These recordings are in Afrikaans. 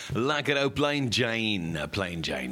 Lekker ou Plain Jane. Plain Jane.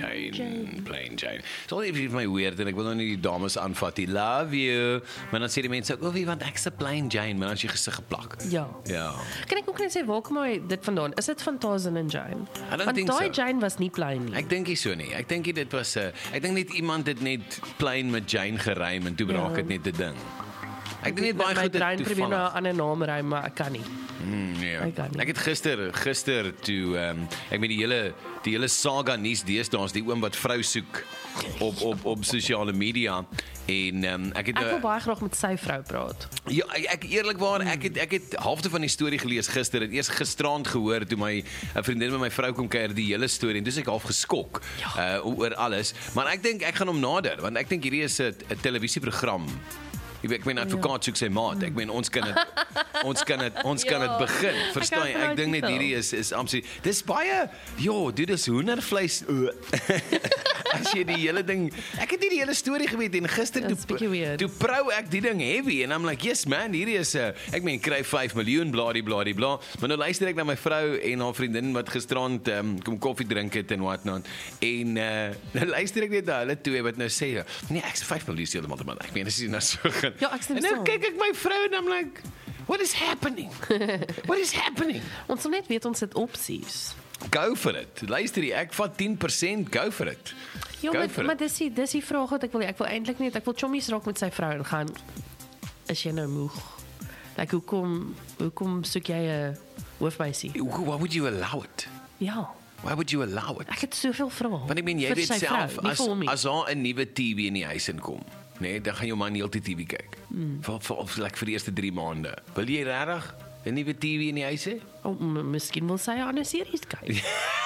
Sal nie vir my weird en ek wil nou nie die dames aanvat nie. Love you. Maar dan sê die mense ook, wie want ek's 'n Plain Jane, maar dan is jy gesig geplak. Ja. Kan ek ook net sê, waar kom dit vandaan? Is dit van Tarzan en Jane? Want daai Jane was nie plain nie. Ek dink nie so nie. Ek dink dit was ek dink net iemand het net plain met Jane geruim en toe braak dit net 'n ding. Ek dink net baie goed dit toevallig. Probeer na 'n ander naam ry, maar ek kan nie. Ja. Ek het gister toe ek met die hele saga nuus deesdae, die oom wat vrou soek op sosiale media en ek wil baie graag met sy vrou praat. Ja, ek eerlikwaar, ek het halfte van die storie gelees gister. Het eers gisteraand gehoor toe 'n vriendin met my vrou kom kuier die hele storie en dis ek half geskok oor alles. Maar ek dink ek gaan hom nader want ek dink hierdie is 'n televisieprogram. Ek meen advokaat soek sy maat. Ek meen ons kan dit begin. Verstaan jy? Ek dink net hierdie is absoluut. Dis baie dis hoendervleis. As jy die hele ding, ek het nie die hele storie geweet en gister toe prou ek die ding heavy en I'm like, yes man, hierdie is ek meen kry 5 miljoen bla. Maar nou luister ek na my vrou en haar vriendin wat gisterand kom koffie drink het en wat nou en nou luister ek net na hulle twee wat nou sê, nee, ek's 5 miljoen heeltemal te man. Ek meen dis nou so gaan. Ja, ek stem en nou kyk ek my vrou en I'm like, what is happening? Ons wil net weet ons het opsies. Go for it. Luister jy, ek vat 10%, go for it. Ja, maar dis die vraag wat ek wil eintlik net, ek wil chommies raak met sy vrou en gaan, is jy nou moeg? Like, hoekom soek jy 'n hoofmeisie? Why would you allow it? Ja. Why would you allow it? Ek het soveel vrae. Want ek meen, jy weet self, as daar 'n nuwe TV in die huis inkom, nee, dan gaan jou man heeltyd TV kyk. Vir die eerste 3 maande. Wil jy regtig 'n nuwe TV in die huis hê? Miskien wil sy 'n ander series kyk.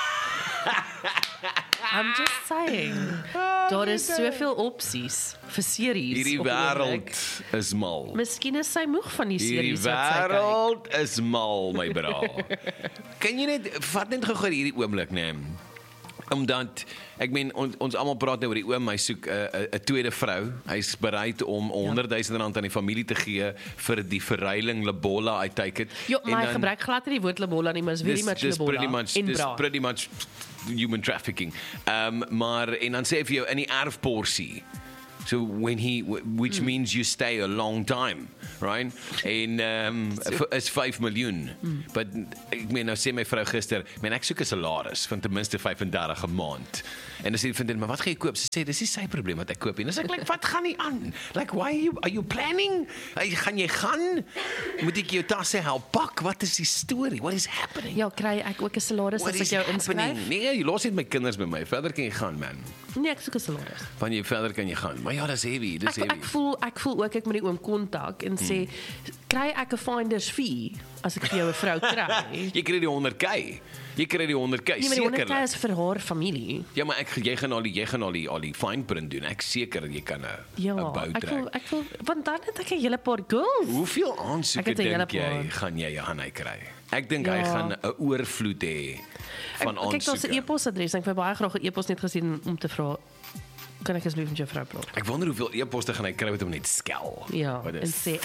I'm just saying. Daar is soveel opsies vir series. Hierdie wêreld is mal. Miskien is sy moeg van die series wat sy kyk. Hierdie wêreld is mal, my bra. Kan jy net vat net gou hierdie oomblik, nee. Omdat ek meen ons almal praat nou oor die oom, hy soek 'n tweede vrou. Hy's bereid om R100,000 aan die familie te gee vir die verruiling Lebola, I take it. Ja, maar hy gebruik glad nie die woord Lebola nie, maar is very much Lebola. Dis pretty much human trafficking. Maar en dan sê hy vir jou in die erfporsie. So which means you stay a long time, right? En is 5 miljoen. But ek meen nou sê my vrou gister, ek soek 'n salaris van ten minste 35 'n maand. En dan sê die vriendin, maar wat gaan jy koop? Sy sê dis nie sy probleem wat ek koop nie. En dan sê ek, wat gaan nie aan? Like, are you planning? Gaan jy gaan? Moet ek jou tasse help pak? Wat is die storie? What is happening? Ja, kry ek ook 'n salaris as ek jou inskryf? Nee, jy los net my kinders by my. Verder kan jy gaan, man. Nee, ek soek 'n salaris. Van jy verder kan jy gaan. Maar ja, dis heavy, Ek voel ook ek moet die oom kontak en sê, kry ek 'n finder's fee as ek vir jou 'n vrou kry? Jy kry die 100k. Jy kry die 100k, seker. Nee, maar die 100k is vir haar familie. Ja, maar jy gaan al die fine print doen. Ek seker jy kan 'n bou trek. Ek voel want dan het ek 'n hele paar girls. Hoeveel aansoeke dink jy gaan jy Johanna kry? Ek dink hy gaan 'n oorvloed hê van aansoeke. Kyk, daar's 'n e-posadres. Ek wil baie graag 'n e-pos net gesien om te vra, kan ek asseblief met jou vrou praat? Ek wonder hoeveel e-poste gaan hy kry met hom net skel. Ja, en sê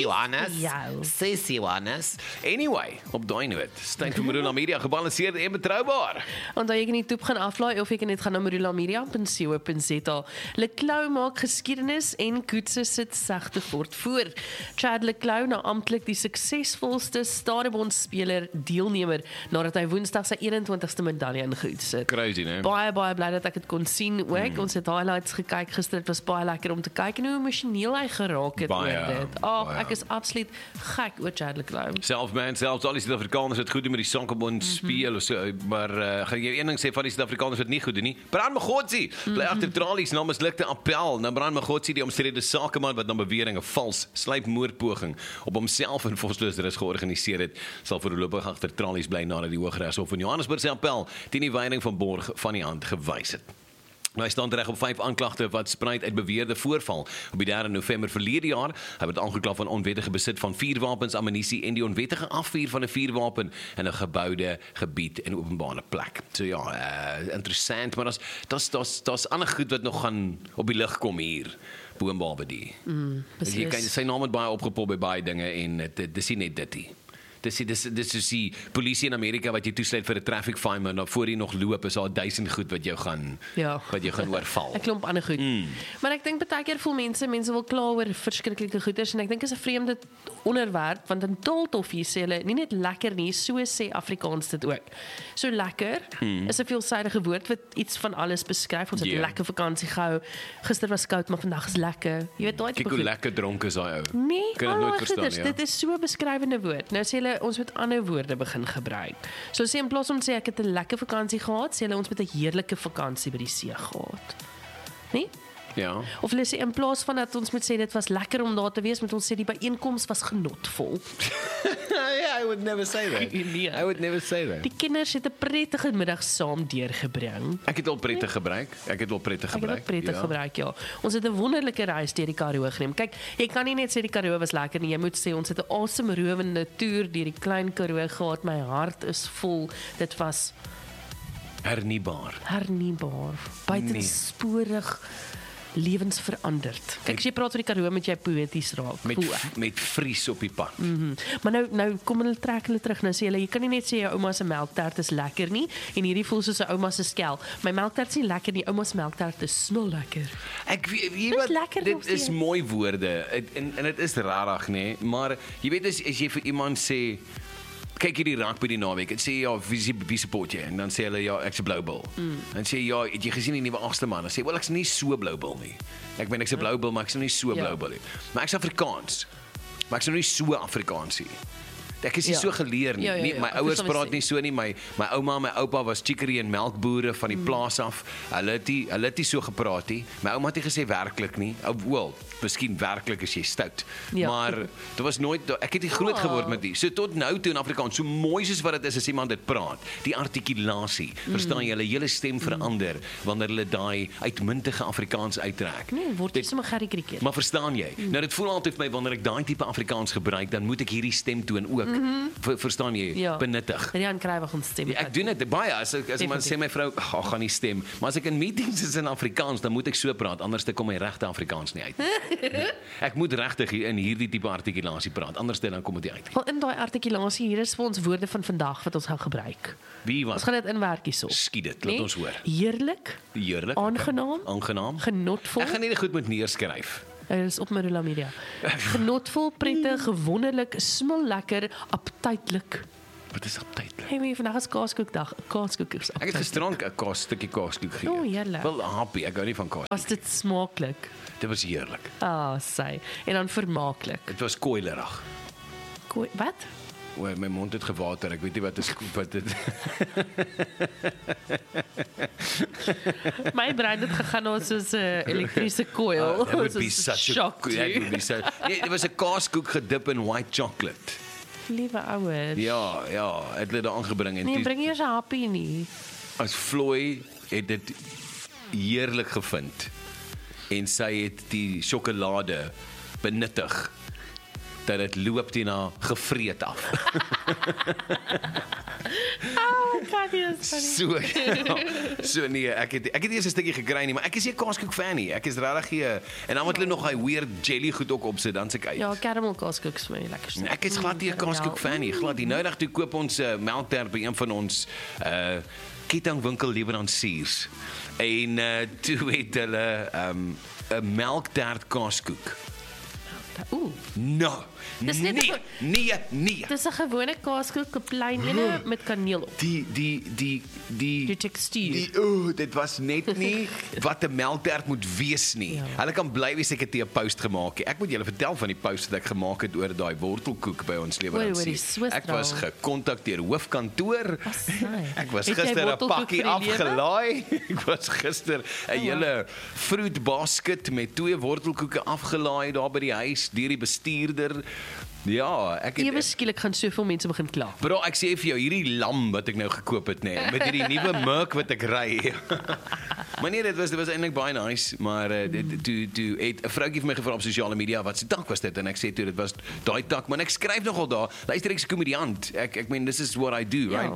Sis Johannes. Anyway, op daai noot, Stein van Marula Media, gebalanseerd en betroubaar. Onthou jy kan die toep gaan aflaai of jy kan net gaan na marulamedia.co.za. Leclou maak geskiedenis en Koetse sit sagte fort voor. Chad Leclou nou amptelik die suksesvolste Stadebond-speler deelnemer nadat hy Woensdag sy 21ste medalje ingeoets het. Crazy, né? Baie bly dat ek dit kon sien ook. Ons het highlights gekyk gister. Dit was baie lekker om te kyk en hoe emosioneel hy geraak het oor dit. Ek is absoluut gek oor Chad Leclou. Selfs al die Suid-Afrikaners het goed doen met die Sakebond speel of so, maar gaan jy een ding sê van die Suid-Afrikaners wat nie goed doen nie? Bran Magotsi bly agter tralies na mislukte appel. Nou Bran Magotsi, die omstrede sakeman wat na bewering 'n vals sluipmoordpoging op homself in Vosloorus georganiseer het, sal voorlopig agter tralies bly nadat die Hooggeregshof in Johannesburg sy appel teen die weining van Borg van die hand gewys het. Hy staan reg op 5 aanklagte wat spruit uit beweerde voorval. Op die 3 November verlede jaar, hy word aangekla van onwettige besit van vuurwapens, ammunisie en die onwettige afvuur van 'n vuurwapen in 'n geboude gebied en openbare plek. So ja, interessant, maar daar's ander goed wat nog gaan op die lig kom hier. Boonbehalwe die. Jy kan sy naam het baie opgepop by baie dinge en dis nie net dit nie. Dis soos die polisie in Amerika wat jy toesluit vir 'n traffic fine, maar nou voor jy nog loop is daar 1000 goed wat jou gaan oorval. 'n klomp ander goed. Maar ek dink baie keer voel mense wil kla oor verskriklike goeders en ek dink is 'n vreemde onderwerp want in Taaltoffie sê hulle nie net lekker nie, so sê Afrikaans dit ook. So lekker is 'n veelsidige woord wat iets van alles beskryf. Ons het lekker vakansie gehou. Gister was koud, maar vandag is lekker. Jy weet daai Kyk hoe lekker dronk is daai ou. Nee, kan dit nooit verstaan ja. Dit is so 'n beskrywende woord. Nou sê hulle ons moet ander woorde begin gebruik. So sê in plaas om te sê ek het 'n lekker vakansie gehad, sê hulle ons moet 'n heerlike vakansie by die see gehad. Nee? Ja. Of hulle sê in plaas van dat ons moet sê dit was lekker om daar te wees, moet ons sê die byeenkoms was genotvol. Yeah, I would never say that. Nee. I would never say that. Die kinders het 'n prettige middag saam deurgebring. Ek het al prettig gebruik. Ek het ook prettig gebruik, ja. Ons het 'n wonderlike reis deur die Karoo geneem. Kyk, jy kan nie net sê die Karoo was lekker nie. Jy moet sê ons het 'n asemrowende toer deur die klein Karoo gehad. My hart is vol. Dit was herniebaar. Buitensporig lewensveranderd. Kyk, as jy praat oor die Karoo moet jy poëties raak. Met vries op die pad. Maar nou kom hulle trek hulle terug. Nou sê hulle jy kan nie net sê jou ouma se melktert is lekker nie en hierdie voel soos 'n ouma se skel. My melktert is nie lekker nie. Ouma se melktert is smil lekker. Ek weet wat dit is mooi woorde en dit is rarig nê, maar jy weet as jy vir iemand sê kyk hierdie rugby die naweek en sê ja, wie support jy? En dan sê hulle ja, ek's 'n Blou Bull. Dan sê ja, het jy gesien die nuwe 8ste man? Dan sê wel ek's nie so Blou Bull nie. Ek ek's 'n Blou Bull, maar ek's nie so Blou Bull nie. Maar ek's Afrikaans. Maar ek's nie so Afrikaans nie. Ek is nie so geleer nie. My ouers praat nie so nie. My ouma en my oupa was chicory en melkboere van die plaas af. Hulle het nie so gepraat nie. My ouma het nie gesê werklik nie. Wel, miskien werklik as jy stout. Maar dit was nooit ek het nie groot geword met dit. So tot nou toe in Afrikaans, so mooi soos wat dit is as iemand dit praat. Die artikulasie. Verstaan jy, hulle hele stem verander wanneer hulle daai uitmuntige Afrikaans uittrek. Nee, word jy sommer Gerrie Krieket. Maar verstaan jy? Nou dit voel altyd vir my wanneer ek daai tipe Afrikaans gebruik, dan moet ek hierdie stemtoon ook verstaan jy, benuttig. Rian Krywig ons stem. Ek doen dit baie as iemand sê my vrou, gaan nie stem, maar as ek in meetings is in Afrikaans, dan moet ek so praat, anders kom my regte Afrikaans nie uit. Ek moet regtig in hierdie tipe artikulasie praat, anders dan kom dit uit. Wel in daai artikulasie hier is vir ons woorde van vandag wat ons gaan gebruik. Wie wat? Ons gaan dit inwerk hierso. Skiet dit, laat ons hoor. Heerlik. Aangenaam. Genotvol. Ek gaan nie goed moet neerskryf. Dit is op Marula Media. Genotvol, prettig, wonderlik, smil lekker, aptytlik. Wat is aptytlik? Hey, vandag is kaaskoekdag. Kaaskoek is aptytlik. Ek het gisterand 'n stukkie kaaskoek gegee. O, heerlik. Wel happy, ek hou nie van kaas. Was dit smaaklik? Dit was heerlik. Sy. En dan vermaaklik. Dit was koilerig. Wat? My mond het gewater, ek weet nie wat dit My brein het gegaan na soos 'n elektriese koil. That would be such a shock. Dit was 'n kaaskoek gedip in white chocolate. Liewe ouers. Ja, het hulle daar aangebring en nee, bring eers 'n happie nie. As Floy het dit heerlik gevind en sy het die sjokolade benuttig dat dit loop teen haar gevreet af. So nee, ek het eers 'n stukkie gekry nie, maar ek is nie 'n kaaskoek fan nie. Ek is regtig en dan moet hulle nog daai weird jelly goed ook opsit, dan se kyk. Ja, caramel kaaskoek is my lekkerste. Ek is glad nie 'n kaaskoek fan nie. Glad nie. Nou dag toe koop ons melktert by een van ons kettingwinkel leweranciers. En toe het hulle 'n melktert kaaskoek. No. Nee. Dis 'n gewone kaaskoek, 'n klein ene met kaneel op. Die tekstuur. Dit was net nie wat 'n melktert moet wees nie. Hulle kan bly wees ek het 'n post gemaak. Ek moet julle vertel van die post wat ek gemaak het oor daai wortelkoek by ons lewerancier. Ek was gekontak deur hoofkantoor. Ek was gister 'n pakkie afgelaai. Ek was gister 'n hele fruit basket met 2 wortelkoeke afgelaai daar by die huis deur die bestuurder. Ja, ewe skielik gaan soveel mense begin kla. Bro, ek sê vir jou, hierdie lam wat ek nou gekoop het, met hierdie nuwe Merc wat ek ry. Maar nee, dit was eintlik baie nice, maar toe het 'n vroutjie vir my gevra op sosiale media wat se tak was dit en ek sê toe dit was daai tak, maar ek skryf nogal daar. Luister, ek's 'n komediant. Ek meen this is what I do, right?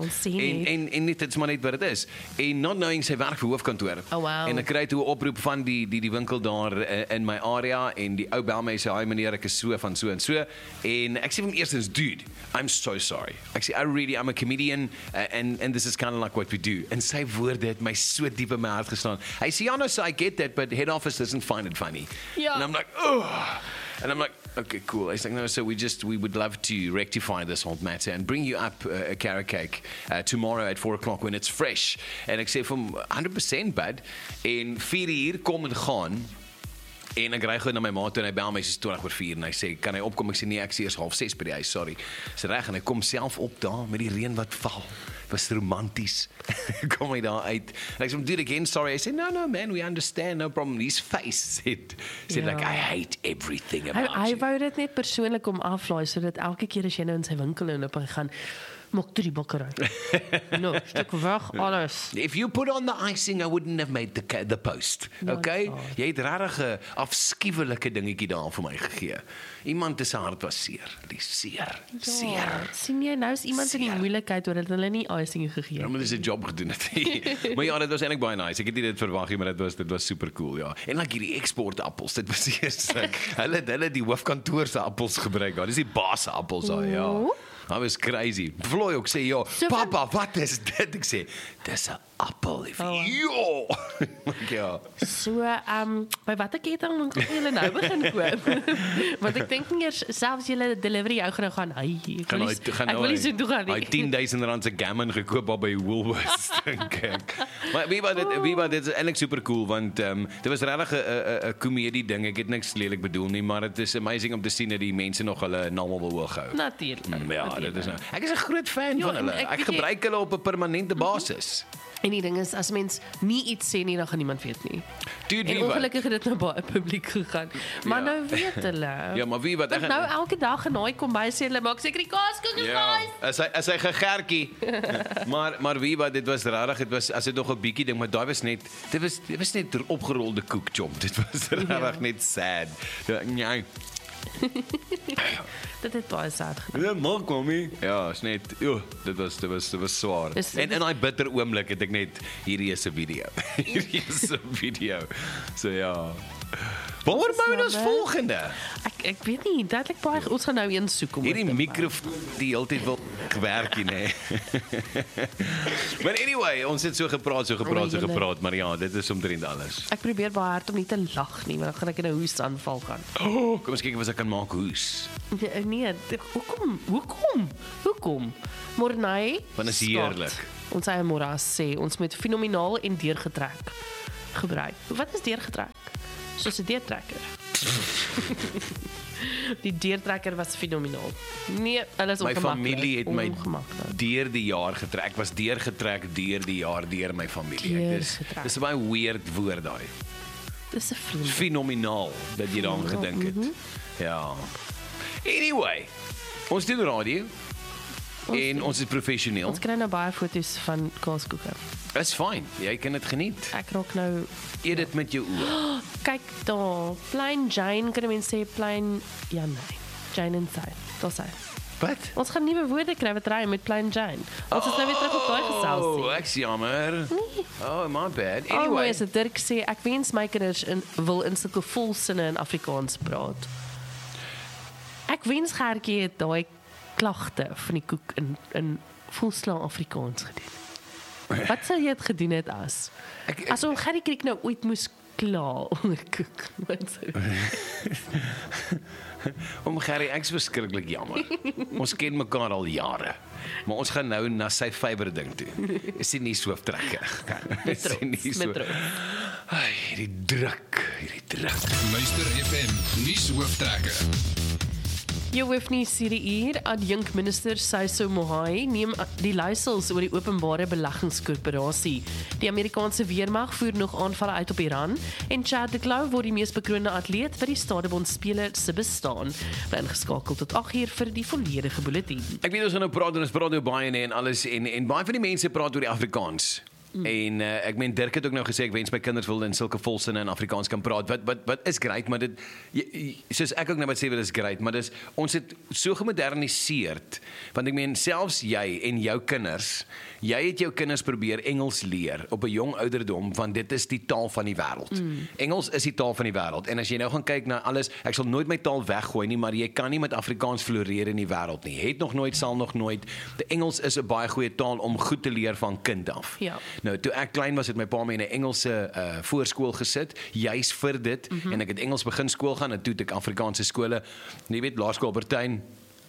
En net dit's maar net wat dit is. En not knowing sy werk vir hoofkantoor. Oh, wow. En ek kry toe 'n oproep van die winkel daar in my area en die ou bel my sê, "Hi meneer, ek is so van so en so." En ek sê vir hom eerstens, "Dude, I'm so sorry." Ek sê, I'm a comedian and this is kind of like what we do. En sy woorde het my so diep in my hart gestaan. Hy sê, "Ja, no, so I get that, but head office doesn't find it funny." Ja. And I'm like, "Oh." And I'm like, "Okay, cool." He's like, "No, so we would love to rectify this whole matter and bring you up a carrot cake tomorrow at 4 o'clock when it's fresh." En ek sê vir hom, 100% bud. En 4 uur kom en gaan. En ek ry gou na my ma toe en hy bel my soos 20:04 en hy sê, "Kan hy opkom?" Ek sê, "Nee, ek sê eers 5:30 by die huis, sorry." Dis reg en hy kom self op daar met die reën wat val. Was romanties. Kom hy daar uit. En ek sê, "Dude, again, sorry." Hy sê, "No, man, we understand, no problem." His face said like, "I hate everything about Hy you." wou dit net persoonlik om aflaai sodat elke keer as jy nou in sy winkel inloop en gaan maak toe die bakkery. No, stuk weg alles. If you put on the icing, I wouldn't have made the post. Okay? God. Jy het regtig 'n afskuwelike dingetjie daar vir my gegee. Iemand se hart was seer. Die seer. Ja, sien jy nou is iemand in die moeilikheid oor dat hulle nie icing gegee Ja, het. maar dis 'n job gedoen het. Maar ja, dit was eintlik baie nice. Ek het nie dit verwag nie, maar dit was super cool, ja. En like hierdie export appels, dit was eers hulle die hoofkantoor se appels gebruik. Ja, dis die baas se appels daar, ja. Dat was crazy. Floy ook sê, "Ja, papa, wat is dit?" Ek sê, "Dis 'n appel." Ja. Ja. So, by watter ketting gaan julle nou begin koop? Want ek dink nie eers selfs julle delivery jou gaan ek wil nie so toe gaan Hy nie. 10,000 rand se gammon gekoop daar by Woolworths, dink ek. Maar wie wat dit is eintlik super cool want dit was regtig 'n komedie ding. Ek het niks lelik bedoel nie, maar dit is amazing om te sien dat die mense nog hulle naam wil hoog hou. Natuurlik. Ja, dit is nou. Ek is 'n groot fan Ja, van en hulle. ek Ek weet gebruik hulle op 'n permanente basis. En die ding is, as mens nie iets sê nie, dan gaan niemand weet nie. Dude, En wie wat? ongelukkig het dit nou baie publiek gegaan. Maar nou weet hulle. Ja, maar wie wat? Want nou elke dag en naai kom by sê hulle maak seker die kaaskoek is nice. As hy gegertjie. maar wie wat dit was regtig, dit was as dit nog 'n bietjie ding, maar daai was net dit was net opgerolde koekchop. Dit was regtig net sad. Ja. Dit het baie sad gedaan. Ja, maar komie. Ja, is net, dit was swaar. En in daai bitter oomblik het ek net hierdie is 'n video. Hierdie is 'n video. So ja. Waar moet ons volgende? Ek weet nie, duidelik baie ons gaan nou een soek om. Hierdie mikrofoon die heeltyd wil werk hier, nê. But anyway, ons het so gepraat, maar ja, dit is omtrent alles. Ek probeer baie hard om nie te lag nie, want dan gaan ek in 'n hoestaanval gaan. Kom ons kyk of ek kan maak hoes. Nee, hoekom? Morney. Want is heerlik. Ons eie Moras sê ons moet fenomenaal en deurgetrek gebruik. Wat is deurgetrek? Soos 'n deurtrekker. Die deurtrekker was fenomenaal. Nee, hulle is My ongemaklik. familie het my Ongemaklik. deur die jaar getrek. Ek was deurgetrek deur die jaar deur my familie. Deurgetrek. Dis 'n baie weird woord daai. Dis 'n vriend. Fenomenaal dat jy daaraan gedink het. Ja. Anyway, ons doen radio. En ons is professioneel. Ons kry nou baie foto's van kaaskoeke. Dis fyn. Jy kan dit geniet. Ek raak nou Eet dit met jou oë. kyk daar, Plain Jane, kan mense sê Plain ja nee. Jane inside. Daar sê. Wat? Ons gaan nuwe woorde kry wat ry met Plain Jane. Ons is nou weer terug op daai geselsie. Ek's jammer. Oh, my bad. Anyway, Anyway, as Dirk sê, ek wens my kinders wil in sulke volsinne in Afrikaans praat. Ek wens Gertjie het daai klagte van die koek in volslaan Afrikaans gedoen. Wat sou jy het gedoen het as? As ons Gerrie Kriek nou ooit moes kla oor koek. Wat sou om Gerrie, ek's verskriklik jammer. Ons ken mekaar al jare. Maar ons gaan nou na sy favourite ding toe. Is dit nie so trekkig? Is dit nie so? Ai, hierdie druk. Luister FM nuus hooftrekker. Jy hoef nie hierdie uur adjunk minister Saiso Mohai neem die leiersels oor die openbare beleggingskorporasie. Die Amerikaanse weermag voer nog aanvalle uit op Iran en Chad de Clau word die mees bekroonde atleet wat die Stadebond speler se bestaan. Bly ingeskakel tot 8uur vir die volledige bulletin. Ek weet ons gaan nou praat en ons praat oor baie en alles en baie van die mense praat oor die Afrikaans. En ek meen Dirk het ook nou gesê ek wens my kinders wil in sulke volsinne in Afrikaans kan praat. Wat is great, maar dit soos ek ook nou wat sê wat is great, maar dis ons het so gemoderniseerd. Want ek meen selfs jy en jou kinders, jy het jou kinders probeer Engels leer op 'n jong ouderdom, want dit is die taal van die wêreld. Engels is die taal van die wêreld. En as jy nou gaan kyk na alles, ek sal nooit my taal weggooi nie, maar jy kan nie met Afrikaans floreer in die wêreld nie. Het nog nooit, sal nog nooit. Die Engels is 'n baie goeie taal om goed te leer van kind af. Ja. Nou, toe ek klein was, het my pa my in 'n Engelse voorskool gesit, juis vir dit, en ek het Engels begin skool gaan, en toe het ek Afrikaanse skole, jy weet, Laerskool Albertyn,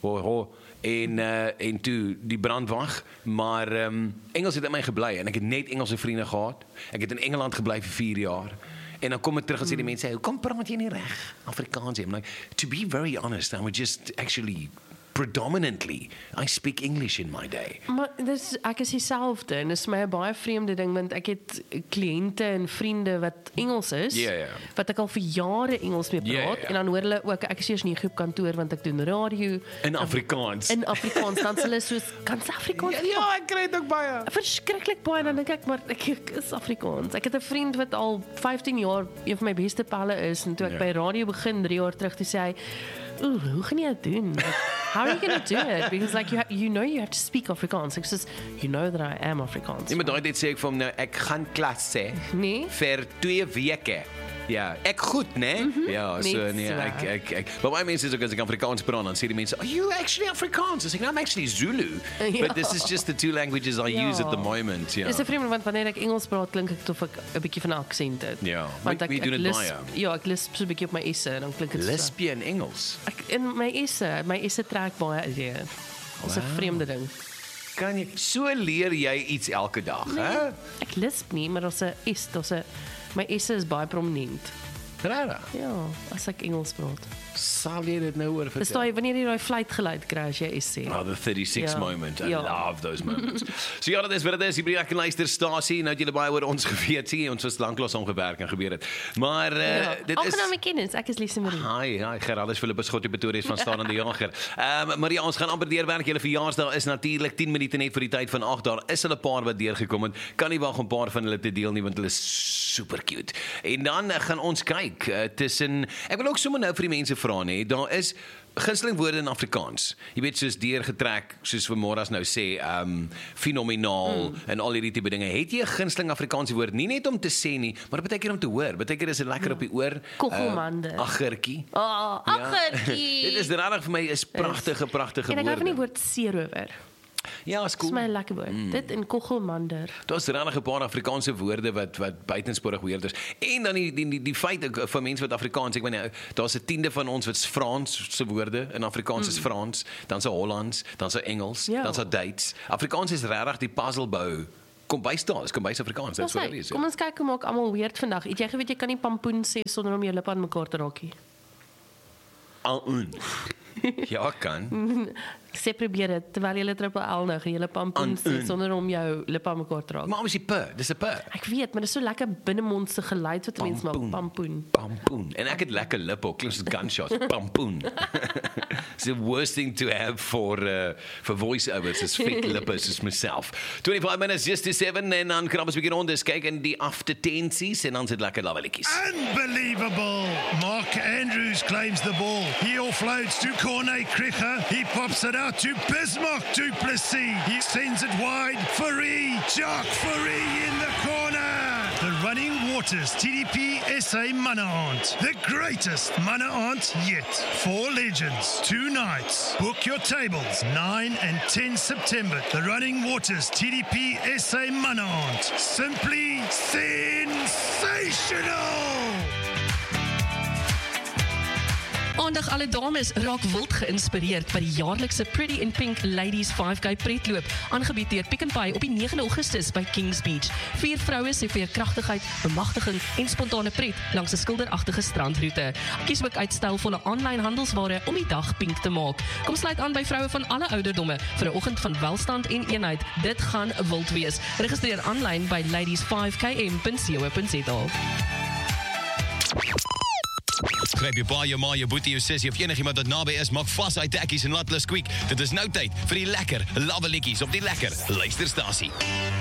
en toe die brandwag, maar Engels het in my gebly, en ek het net Engelse vriende gehad, ek het in Engeland gebly vir 4 jaar, en dan kom ek terug en sê die mense, hoekom praat jy nie reg Afrikaans? I'm like, to be very honest, I would just actually predominantly, I speak English in my day. Maar ek is dieselfde en dit is my 'n baie vreemde ding want ek het kliënte en vriende wat Engels is, wat ek al vir jare Engels mee praat en dan hoor hulle ook ek is eers nie op kantoor want ek doen radio in Afrikaans. In Afrikaans dan hulle soos kan Afrikaans. Ja, ek kry dit ook baie. Verskriklik baie dan dink ek maar ek is Afrikaans. Ek het 'n vriend wat al 15 jaar een van my beste pelle is en toe ek by radio begin 3 jaar terug toe sê hy hoe gaan jy dit doen? Like, how are you going to do it? Because like you know you have to speak Afrikaans. Ek sê, you know that I am Afrikaans. Nee, maar daai dit sê ek vir hom nou, ek gaan klas sê vir 2 weke. Ja, ek goed, né? Ja, so nee, ek but my mense is ook as ek Afrikaans praat dan sê die mense, "Are you actually Afrikaans?" Ek sê, "No, I'm actually Zulu." But this is just the 2 languages I use at the moment, ja. Dis 'n vreemde want wanneer ek Engels praat klink ek of ek 'n bietjie van 'n aksent het. Ja, want we doen dit baie. Ja, ek lisp so 'n bietjie op my esse en dan klink dit so. Lisp jy in Engels? In my esse trek baie uit hier. Dis 'n vreemde ding. Kan jy so leer jy iets elke dag, hè? Ek lisp nie, maar my esse is baie prominent. Rara. Ja, as ek Engels praat. Sal jy dit nou oor vertel? Dis daai wanneer jy daai fluitgeluid kry as jy essay. Oh, the 36 moment. I love those moments. So ja, dit is wat dit is. Jy bly lekker luisterstasie. Nou het julle baie oor ons geweet. Sien, ons was lanklaas ongewerk en gebeur het. Maar dit is Aangename kennis. Ek is Lise Marie. Hi, Geraldus Philippus Gottie Pretorius van Staan aan die Jager. Maria, ons gaan amper deurwerk. Julle verjaarsdag is natuurlik 10 minute net vir die tyd van 8. Daar is 'n paar wat deurgekom het. Kan nie wag om 'n paar van hulle te deel nie want hulle is super cute. En dan gaan ons kyk tussen ek wil ook sommer nou vir die mense vra nê. Daar is gunsteling woorde in Afrikaans. Jy weet soos deurgetrek, soos vanmôre nou sê, fenomenaal en al hierdie tipe dinge. Het jy 'n gunsteling Afrikaanse woord nie net om te sê nie, maar baie keer om te hoor. Baie keer is dit lekker op die oor. Kogelmande. Aggertjie. Aggertjie. Dit is regtig vir my is pragtige woorde. En ek hou van die woord seerower. Ja, is cool. Dis my lekker woord. Dit in kogelmander. Daar's regtig 'n paar Afrikaanse woorde wat buitensporig weird is. En dan die feit vir mense wat Afrikaans, ek weet daar's 'n 10de van ons wat Frans se woorde in Afrikaans is Frans, dan's Hollands, dan's Engels, dan's Duits. Afrikaans is regtig die puzzlebou. Kom bystaal, kom bys Afrikaans, dit is wat dit is. Kom ons kyk hoe maak almal weird vandag. Het jy geweet jy kan nie pampoen sê sonder om jou lippe aan mekaar te raak nie? Ja, kan. Sê probeer dit terwyl jy triple L nou en jy pampoen sê sonder om jou lippe aan mekaar te raak. Maar as jy dis 'n purr. Ek weet, maar dis so lekker binnemondse geluid wat mense maak, pampoen. Pampoen. En ek het lekker lippe, klink soos gunshots, pampoen. It's the worst thing to have for voice-overs is fake lippe soos myself. 25 minutes just to 7 en dan kan ons begin onder kyk in die after 10s en dan sit lekker laweletjies. Unbelievable! Mark Andrews claims the ball. He offloads to Cornet Cricher. He pops it out to Bismarck du Plessis. He sends it wide. Fourie, Jacques Fourie in the corner. The Running Waters TDP SA Mana Aunt. The greatest Mana Aunt yet. 4 legends, 2 nights. Book your tables 9 and 10 September. The Running Waters TDP SA Mana Aunt. Simply sensational! Aandag alle dames raak wild geïnspireerd by die jaarlikse Pretty in Pink Ladies 5K pretloop, aangebied deur Pick n Pay op die 9 Augustus by Kings Beach. 4 vroue se veerkragtigheid, bemagtiging en spontane pret langs 'n skilderagtige strandroete. Kies ook uit stylvolle aanlyn handelsware om die dag pink te maak. Kom sluit aan by vroue van alle ouderdomme vir 'n oggend van welstand en eenheid. Dit gaan wild wees. Registreer aanlyn by ladies5km.co.za. Gryp jou pa, jou ma, jou boetie, jou sussie of enigiemand wat naby is, maak vas uit tekkies en laat hulle squeak. Dit is nou tyd vir die lekker lawweletjies op die lekker luisterstasie.